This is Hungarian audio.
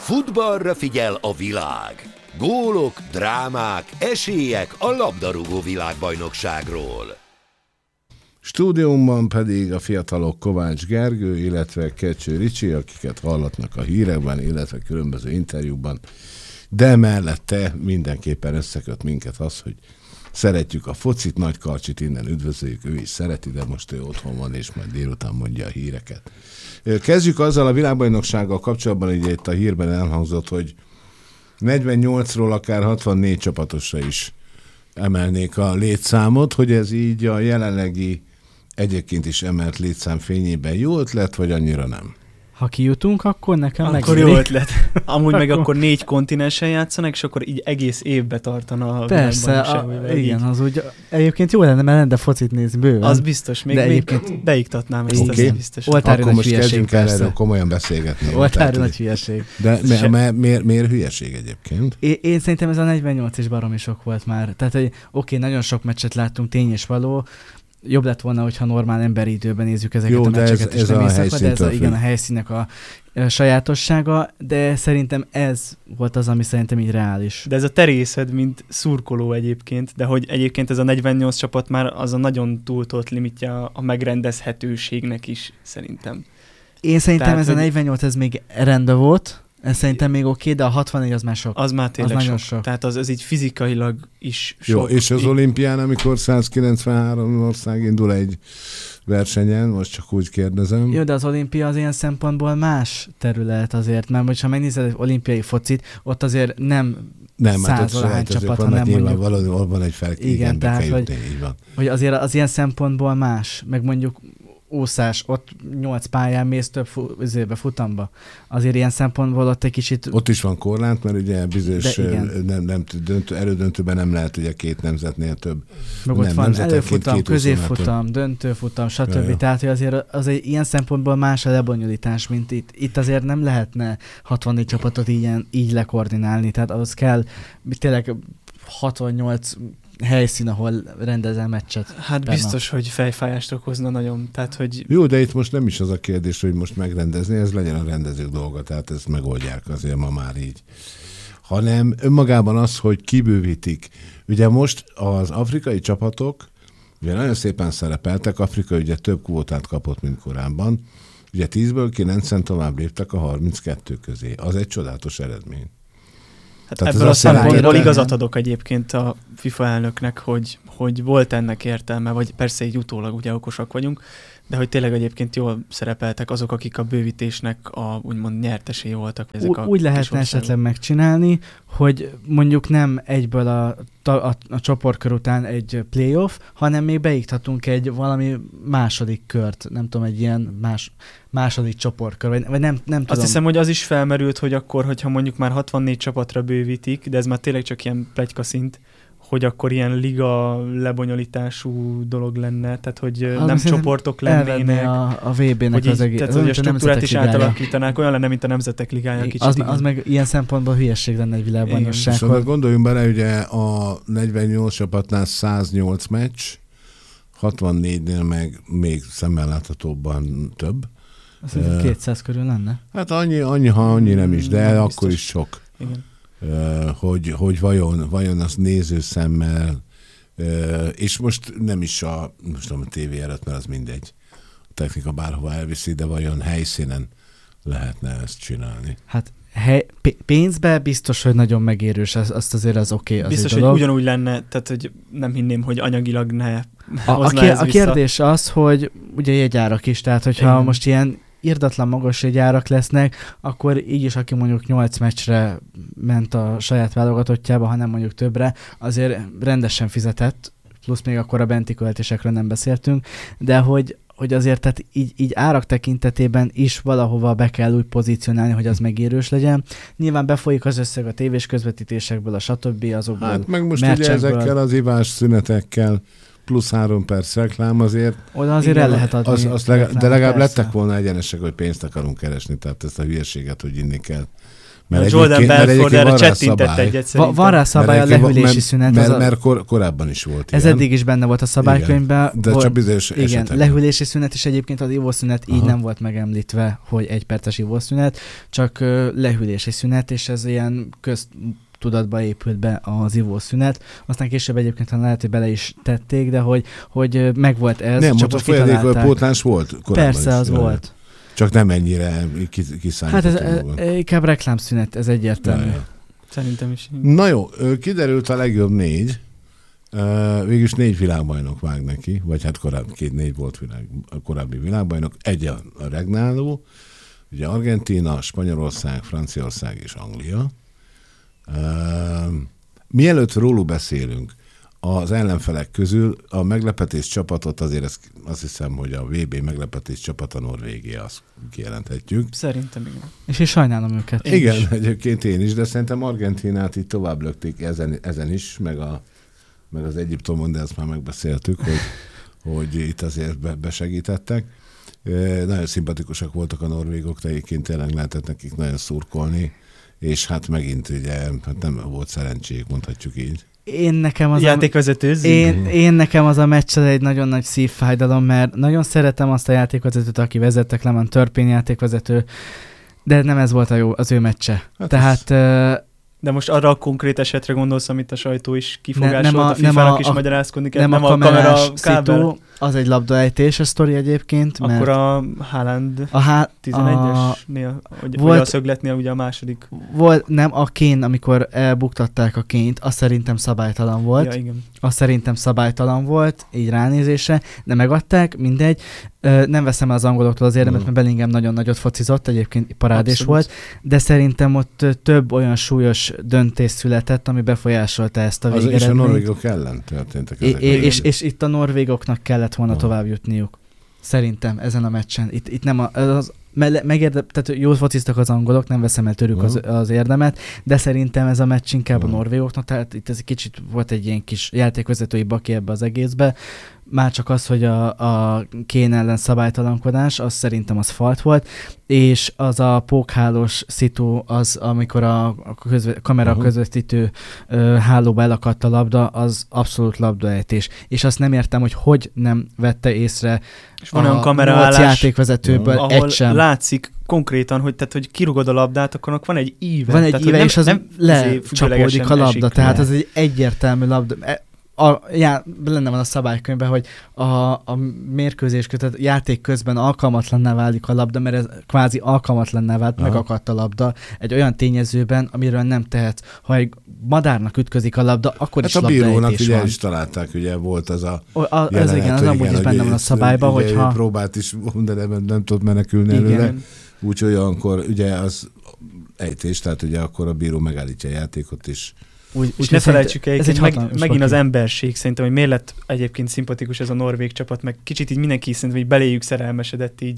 Futballra figyel a világ. Gólok, drámák, esélyek a labdarúgó világbajnokságról. Stúdiumban pedig a fiatalok Kovács Gergő, illetve Kecső Ricsi, akiket hallatnak a hírekben, illetve különböző interjúkban, de mellette mindenképpen összeköt minket az, hogy szeretjük a focit, Nagy Karcsit innen üdvözöljük, ő is szereti, de most ő otthon van, és majd délután mondja a híreket. Kezdjük azzal a világbajnoksággal kapcsolatban, hogy itt a hírben elhangzott, hogy 48-ról akár 64 csapatosra is emelnék a létszámot, hogy ez így a jelenlegi egyébként is emelt létszám fényében jó ötlet, vagy annyira nem? Ha kijutunk, akkor nekem akkor jó ötlet. Amúgy meg akkor 4 kontinensen játszanak, és akkor így egész évbe tartana a persze, igen, az úgy egyébként jó lenne de focit nézni bőven. Az biztos, még beiktatnám ezt, okay. Az biztos. Akkor most kezdjünk el erről komolyan beszélgetni. Oltári nagy hülyeség. De miért hülyeség egyébként? Én szerintem ez a 48 is baromi sok volt már. Tehát, hogy oké, nagyon sok meccset láttunk, tény és való. Jobb lett volna, hogyha normál emberi időben nézzük ezeket a meccseket, és nem éjszaka, de ez a helyszínnek a sajátossága, de szerintem ez volt az, ami szerintem így reális. De ez a terészed, mint szurkoló egyébként, de hogy egyébként ez a 48 csapat már az a nagyon túltolt limitje a megrendezhetőségnek is, szerintem. Én szerintem tehát, ez a 48, ez még rendben volt, ez szerintem még oké, de a 64 az már sok. Az már tényleg az sok. Tehát az így fizikailag is sok. Jó, és az olimpián, amikor 193 ország indul egy versenyen, most csak úgy kérdezem. Jó, de az olimpia az ilyen szempontból más terület azért, mert ha megnézed az olimpiai focit, ott azért nem 100-valahány csapat, hanem mondjuk... Valahol van egy felkényen, be kell jutni, így van. Hogy azért az ilyen szempontból más, meg mondjuk úszás, ott 8 pályán mész több futamba. Azért ilyen szempontból ott egy kicsit... Ott is van korlát, mert ugye bizonyos elődöntőben nem lehet ugye két nemzetnél több. Meg ott van előfutam, középfutam, döntőfutam, stb. Ja. Tehát hogy azért ilyen szempontból más a lebonyolítás, mint itt. Itt azért nem lehetne 64 csapatot így lekoordinálni, tehát ahhoz kell tényleg 68 helyszín, ahol rendezel meccset. Hát biztos, hogy fejfájást okozna nagyon. Tehát, hogy... Jó, de itt most nem is az a kérdés, hogy most megrendezni, ez legyen a rendezők dolga, tehát ezt megoldják azért ma már így. Hanem önmagában az, hogy kibővítik. Ugye most az afrikai csapatok ugye nagyon szépen szerepeltek, Afrika ugye több kvótát kapott, mint korábban. Ugye 10-ből 9-en tovább léptek a 32 közé. Az egy csodálatos eredmény. Hát ebből a szempontból igazat adok egyébként a FIFA elnöknek, hogy volt ennek értelme, vagy persze így utólag ugye okosak vagyunk, de hogy tényleg egyébként jól szerepeltek azok, akik a bővítésnek a úgymond nyertesei voltak. Úgy lehetne esetleg megcsinálni, hogy mondjuk nem egyből a csoportkör után egy playoff, hanem még beiktatunk egy valami második kört, nem tudom, egy ilyen második csoportkör, vagy nem tudom. Azt hiszem, hogy az is felmerült, hogy akkor, hogyha mondjuk már 64 csapatra bővítik, de ez már tényleg csak ilyen pletyka szint, hogy akkor ilyen liga lebonyolítású dolog lenne, tehát hogy nem csoportok lennének. A VB-nek az egész. Tehát hogy a struktúrát is átalakítanák, olyan lenne, mint a nemzetek ligája kicsit. Az meg ilyen szempontból hülyeség lenne egy világbajnokság. Szóval gondoljunk bele, ugye a 48 csapatnál 108 meccs, 64-nél meg még szemmel láthatóbban több. Azt hiszem 200 körül lenne. Hát annyi nem is, de nem akkor is sok. Igen. Hogy vajon az nézőszemmel, és most nem is a tévé előtt, mert az mindegy. A technika bárhova elviszi, de vajon helyszínen lehetne ezt csinálni? Hát pénzbe biztos, hogy nagyon megérős, azt azért az oké. Biztos, hogy ugyanúgy lenne, tehát hogy nem hinném, hogy anyagilag ne hozná ez a kérdés az, hogy ugye jegyárak is, tehát hogyha most ilyen irdatlan magas jegyárak lesznek, akkor így is, aki mondjuk 8 meccsre ment a saját válogatottjába, hanem mondjuk többre, azért rendesen fizetett, plusz még akkor a benti költésekről nem beszéltünk, de hogy azért tehát így árak tekintetében is valahova be kell úgy pozícionálni, hogy az megérős legyen. Nyilván befolyik az összeg a tévés közvetítésekből, a stb. Azokból. Hát meg most ugye ezekkel az ivás szünetekkel plusz 3 perc reklám azért. Oda azért el lehet adni. De legalább lettek volna egyenesek, hogy pénzt akarunk keresni, tehát ezt a hülyeséget, hogy inni kell Jordan Belfort erre csettintett egyet szerintem. Van rá szabály, a lehűlési szünet. Mert korábban is volt ez eddig is benne volt a szabálykönyvben. Igen, de csak bizonyos esetekben. Lehűlési szünet is egyébként az ivószünet így nem volt megemlítve, hogy 1 perces ivószünet, csak lehűlési szünet, és ez ilyen köztudatba épült be az ivószünet. Aztán később egyébként lehet, hogy bele is tették, de hogy megvolt ez. Nem, most a folyadékpótlás volt korábban. Persze, az volt. Csak nem ennyire kiszámítható. Hát ez inkább reklámszünet, ez egyértelmű. Ja. Szerintem is. Na jó, kiderült a legjobb 4. Végülis 4 világbajnok vág neki, vagy hát korábbi 4 volt korábbi világbajnok. Egy a regnáló, ugye Argentína, Spanyolország, Franciaország és Anglia. Mielőtt róluk beszélünk, az ellenfelek közül a meglepetés csapatot azért azt hiszem, hogy a VB meglepetés csapata Norvégia, azt kijelenthetjük. Szerintem igen. És én sajnálom őket. Igen, egyébként én is, de szerintem Argentínát itt tovább lökték ezen is, meg az Egyiptomon, de ezt már megbeszéltük, hogy itt azért besegítettek. Nagyon szimpatikusak voltak a norvégok, de egyébként tényleg lehetett nekik nagyon szurkolni, és hát megint ugye hát nem volt szerencséjük, mondhatjuk így. Én nekem az a meccs egy nagyon nagy szívfájdalom, mert nagyon szeretem azt a játékvezetőt, aki vezette, Clement Turpin játékvezető, de nem ez volt az ő meccse. Hát tehát... De most arra a konkrét esetre gondolsz, amit a sajtó is kifogásolt, a FIFA-nak is magyarázkodni kell, nem a kamera kábel. Az egy labdaejtés a sztori egyébként. Akkor a Haaland 11-esnél, vagy a szögletnél ugye a második. Volt, nem, a Kane, amikor elbuktatták a Kane-t, az szerintem szabálytalan volt. Ja, igen. Az szerintem szabálytalan volt, így ránézésre, de megadták, mindegy. Nem veszem el az angoloktól az érdemet, mert Bellingham nagyon nagyot focizott, egyébként parádés abszolút volt, de szerintem ott több olyan súlyos döntés született, ami befolyásolta ezt a végeredményt. És a norvégok ellen történtek ezek. És itt a norvégoknak kellett volna tovább jutniuk. Szerintem ezen a meccsen. Itt nem tehát jól fociztak az angolok, nem veszem el tőlük az érdemet, de szerintem ez a meccs inkább a norvégoknak, tehát itt ez egy kicsit volt egy ilyen kis játékvezetői baki ebbe az egészbe. Már csak az, hogy a Kane ellen szabálytalankodás, az szerintem az falt volt, és az a pókhálós szitu, az amikor a kamera közvetítő hálóba elakadt a labda, az abszolút labdaejtés. És azt nem értem, hogy nem vette észre és van olyan kameraállás, játékvezetőből ahol egy sem. Látszik konkrétan, hogy kirugod a labdát, akkor van egy íve. Van egy tehát, íve, és az nem lecsapódik a labda, tehát az egy egyértelmű labda. Lenne van a szabálykönyvben, hogy a mérkőzés között játék közben alkalmatlanná válik a labda, mert ez kvázi alkalmatlanná vált, megakadt a labda egy olyan tényezőben, amiről nem tehet. Ha egy madárnak ütközik a labda, akkor hát is a bírónak labdaejtés ugye is találták, ugye volt az a ez igen, az amúgy is benne van a szabályban, hogyha... Próbált is, de nem tudott menekülni előle. Úgyhogy olyankor ugye az ejtés, tehát ugye akkor a bíró megállítja a játékot is. És ne felejtsük el, megint az emberség szerintem, hogy miért lett egyébként szimpatikus ez a norvég csapat, meg kicsit így mindenki szerintem, hogy beléjük szerelmesedett így